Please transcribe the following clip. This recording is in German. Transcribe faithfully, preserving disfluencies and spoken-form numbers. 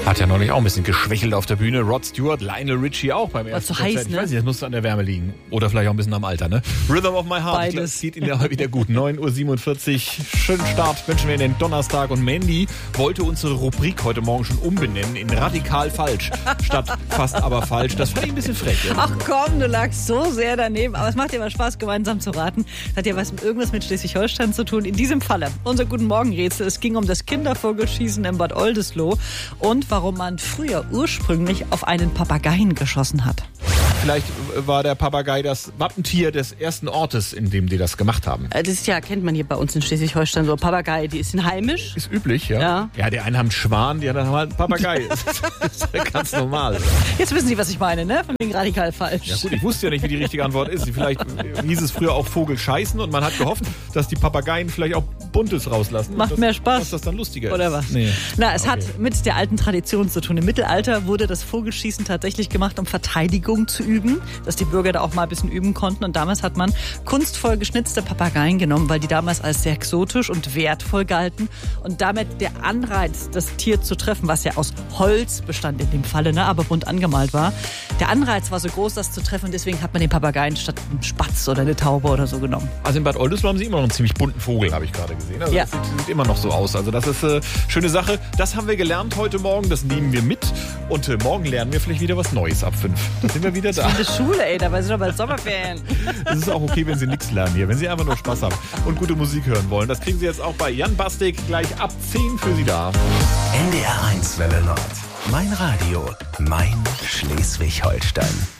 Hat ja neulich auch ein bisschen geschwächelt auf der Bühne. Rod Stewart, Lionel Richie auch beim ersten War zu heiß, Konzert. Ich ne? weiß nicht, das muss an der Wärme liegen. Oder vielleicht auch ein bisschen am Alter, ne? Rhythm of My Heart. Beides. Ich glaub, es geht Ihnen ja heute wieder gut. neun Uhr siebenundvierzig. Schönen Start wünschen wir in den Donnerstag. Und Mandy wollte unsere Rubrik heute Morgen schon umbenennen in radikal falsch. Statt fast aber falsch. Das fand ich ein bisschen frech. Ja? Ach komm, du lagst so sehr daneben. Aber es macht dir mal Spaß, gemeinsam zu raten. Das hat ja was mit irgendwas mit Schleswig-Holstein zu tun. In diesem Falle unser Guten Morgen-Rätsel. Es ging um das Kindervogelschießen in Bad Oldesloe und warum man früher ursprünglich auf einen Papageien geschossen hat. Vielleicht war der Papagei das Wappentier des ersten Ortes, in dem die das gemacht haben. Das ist ja, kennt man hier bei uns in Schleswig-Holstein so. Papagei, die sind heimisch. Ist üblich, ja. Ja. Ja, die einen haben einen Schwan, die anderen haben halt einen Papagei. Das ist ja ganz normal. Jetzt wissen Sie, was ich meine, ne? Von wegen radikal falsch. Ja gut, ich wusste ja nicht, wie die richtige Antwort ist. Vielleicht hieß es früher auch Vogel scheißen und man hat gehofft, dass die Papageien vielleicht auch Buntes rauslassen. Macht das, mehr Spaß. Dass das dann lustiger Oder ist. was? Nee. Na, es Okay. hat mit der alten Tradition zu tun. Im Mittelalter wurde das Vogelschießen tatsächlich gemacht, um Verteidigung zu üben, dass die Bürger da auch mal ein bisschen üben konnten. Und damals hat man kunstvoll geschnitzte Papageien genommen, weil die damals als sehr exotisch und wertvoll galten. Und damit der Anreiz, das Tier zu treffen, was ja aus Holz bestand in dem Falle, ne, aber bunt angemalt war, der Anreiz war so groß, das zu treffen. Und deswegen hat man den Papageien statt einen Spatz oder eine Taube oder so genommen. Also in Bad Oldesloe haben sie immer noch einen ziemlich bunten Vogel, habe ich gerade gesehen. Also Ja. das sieht, sieht immer noch so aus. Also das ist eine äh, schöne Sache. Das haben wir gelernt heute Morgen, das nehmen wir mit. Und äh, morgen lernen wir vielleicht wieder was Neues ab fünf. Da sind wir wieder da. In der Schule, ey, dabei sind wir bald Sommerferien. Es ist auch okay, wenn Sie nichts lernen hier, wenn Sie einfach nur Spaß haben und gute Musik hören wollen. Das kriegen Sie jetzt auch bei Jan Bastik gleich ab zehn für Sie da. N D R eins Welle Nord. Mein Radio, mein Schleswig-Holstein.